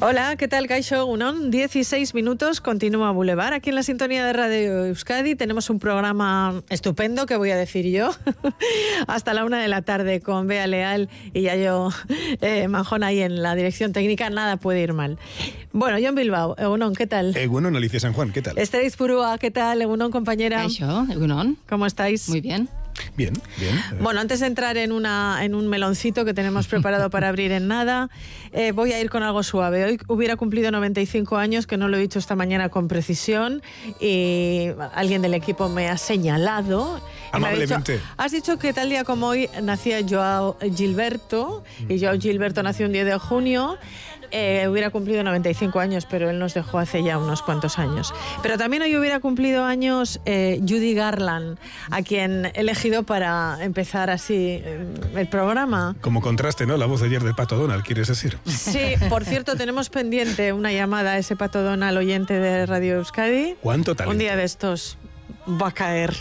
Hola, ¿qué tal, Kaixo? Unón, 16 minutos, continúa Boulevard. Aquí en la sintonía de Radio Euskadi tenemos un programa estupendo, que voy a decir yo, hasta la 1 de la tarde con Bea Leal y Yayo Manjón ahí en la dirección técnica. Nada puede ir mal. Bueno, Jon Bilbao, Egunon, ¿qué tal? Egunon, Alicia San Juan, ¿qué tal? Esther Izpurúa, ¿qué tal? Egunon, compañera. Kaixo, Egunon. ¿Cómo estáis? Muy bien. Bien, bien. Bueno, antes de entrar en un meloncito que tenemos preparado para abrir en nada, voy a ir con algo suave. Hoy hubiera cumplido 95 años, que no lo he dicho esta mañana con precisión, y alguien del equipo me ha señalado. Amablemente. Me ha dicho, has dicho que tal día como hoy nacía Joao Gilberto, y Joao Gilberto nació un 10 de junio. Hubiera cumplido 95 años, pero él nos dejó hace ya unos cuantos años. Pero también hoy hubiera cumplido años Judy Garland, a quien he elegido para empezar así el programa. Como contraste, ¿no? La voz de ayer de Pato Donald, ¿quieres decir? Sí, por cierto, tenemos pendiente una llamada a ese Pato Donald, oyente de Radio Euskadi. ¿Cuánto talento? Un día de estos va a caer.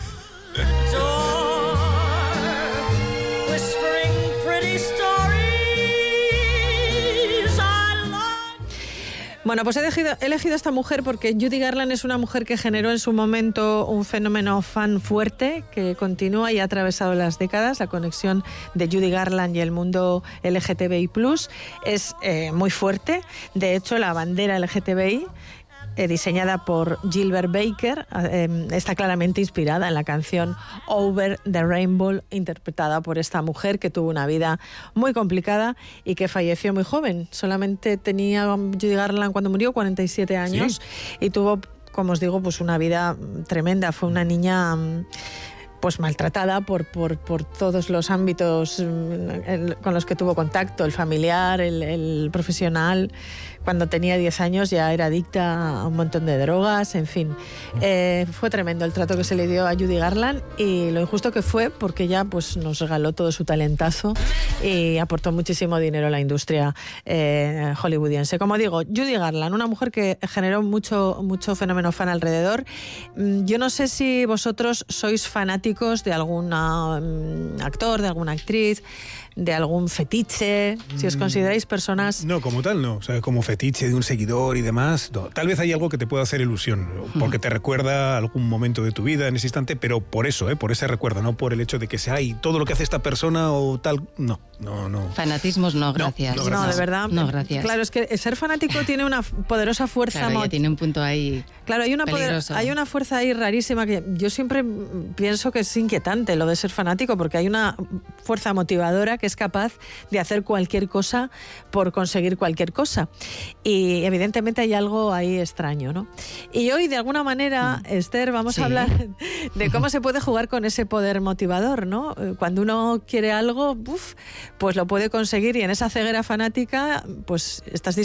Bueno, pues he elegido a esta mujer porque Judy Garland es una mujer que generó en su momento un fenómeno fan fuerte que continúa y ha atravesado las décadas. La conexión de Judy Garland y el mundo LGTBI+ es muy fuerte. De hecho, la bandera LGTBI, diseñada por Gilbert Baker, está claramente inspirada en la canción Over the Rainbow, interpretada por esta mujer que tuvo una vida muy complicada y que falleció muy joven. Solamente tenía Judy Garland cuando murió 47 años. ¿Sí? Y tuvo, como os digo, pues una vida tremenda. Fue una niña pues maltratada por todos los ámbitos con los que tuvo contacto, el familiar, el profesional. Cuando tenía 10 años ya era adicta a un montón de drogas, en fin. Fue tremendo el trato que se le dio a Judy Garland y lo injusto que fue, porque ella pues nos regaló todo su talentazo y aportó muchísimo dinero a la industria hollywoodiense. Como digo, Judy Garland, una mujer que generó mucho fenómeno fan alrededor. Yo no sé si vosotros sois fanáticos de algún actor, de alguna actriz, de algún fetiche, si os consideráis personas... No, como tal no, o sea, como fetiche de un seguidor y demás, no. Tal vez hay algo que te pueda hacer ilusión, porque te recuerda algún momento de tu vida en ese instante, pero por eso, por ese recuerdo, no por el hecho de que sea y todo lo que hace esta persona o tal, no. Fanatismos no, gracias. No, de verdad. No, gracias. Claro, es que ser fanático tiene una poderosa fuerza... Claro, ya tiene un punto ahí. Claro, hay una fuerza ahí rarísima que yo siempre pienso que es inquietante lo de ser fanático, porque hay una fuerza motivadora que es capaz de hacer cualquier cosa por conseguir cualquier cosa. Y evidentemente hay algo ahí extraño, ¿no? Y hoy, de alguna manera, Esther, vamos a hablar de cómo se puede jugar con ese poder motivador, ¿no? Cuando uno quiere algo, pues lo puede conseguir, y en esa ceguera fanática, pues estás